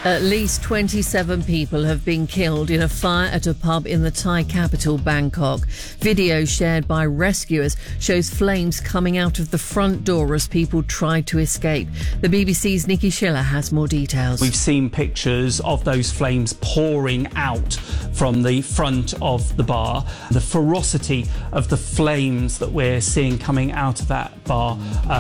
At least 27 people have been killed in a fire at a pub in the Thai capital, Bangkok. Video shared by rescuers shows flames coming out of the front door as people tried to escape. The BBC's Nikki Schiller has more details. We've seen pictures of those flames pouring out from the front of the bar. The ferocity of the flames that we're seeing coming out of that bar,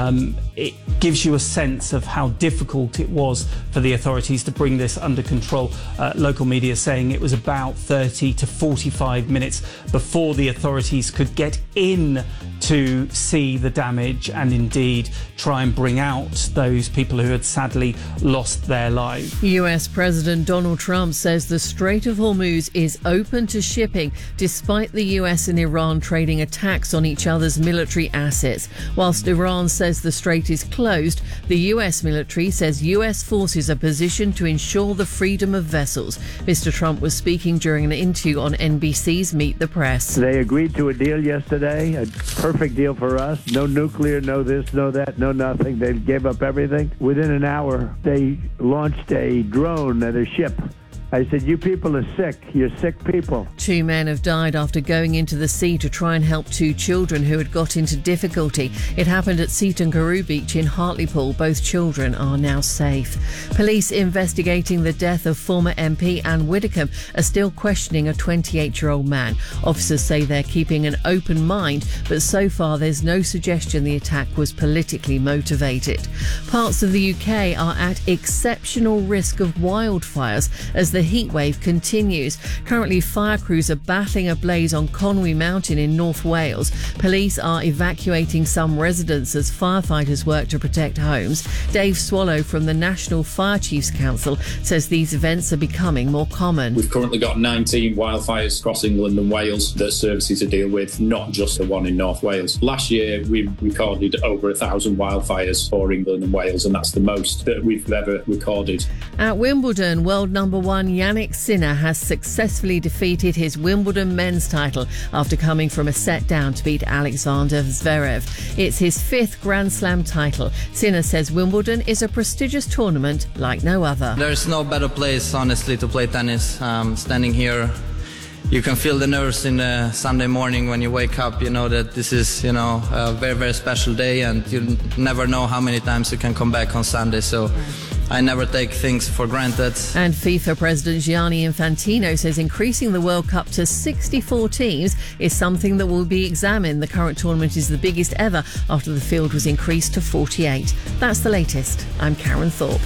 it gives you a sense of how difficult it was for the authorities to bring this under control. Local media saying it was about 30 to 45 minutes before the authorities could get in to see the damage and indeed try and bring out those people who had sadly lost their lives. US President Donald Trump says the Strait of Hormuz is open to shipping despite the US and Iran trading attacks on each other's military assets. Whilst Iran says the strait is closed, the US military says US forces are positioned to ensure the freedom of vessels. Mr. Trump was speaking during an interview on NBC's Meet the Press. They agreed to a deal yesterday, a perfect deal for us. No nuclear, no this, no that, no nothing. They gave up everything. Within an hour, they launched a drone at a ship. I said, you people are sick. You're sick people. 2 men have died after going into the sea to try and help 2 children who had got into difficulty. It happened at Seaton Carew Beach in Hartlepool. Both children are now safe. Police investigating the death of former MP Anne Widdecombe are still questioning a 28-year-old man. Officers say they're keeping an open mind, but so far there's no suggestion the attack was politically motivated. Parts of the UK are at exceptional risk of wildfires as the heatwave continues. Currently, fire crews are battling a blaze on Conwy Mountain in North Wales. Police are evacuating some residents as firefighters work to protect homes. Dave Swallow from the National Fire Chiefs Council says these events are becoming more common. We've currently got 19 wildfires across England and Wales that services to deal with, not just the one in North Wales. Last year, we recorded over 1,000 wildfires for England and Wales, and that's the most that we've ever recorded. At Wimbledon, world number 1 Jannik Sinner has successfully defeated his Wimbledon men's title after coming from a set down to beat Alexander Zverev. It's his 5th Grand Slam title. Sinner says Wimbledon is a prestigious tournament like no other. There's no better place, honestly, to play tennis. Standing here, you can feel the nerves in the Sunday morning when you wake up. You know that this is, a very, very special day, and you never know how many times you can come back on Sunday. So I never take things for granted. And FIFA President Gianni Infantino says increasing the World Cup to 64 teams is something that will be examined. The current tournament is the biggest ever after the field was increased to 48. That's the latest. I'm Karen Thorpe.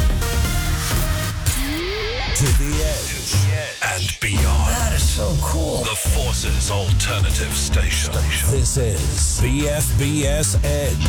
To the edge and beyond. That is so cool. The Forces Alternative Station. This is BFBS Edge.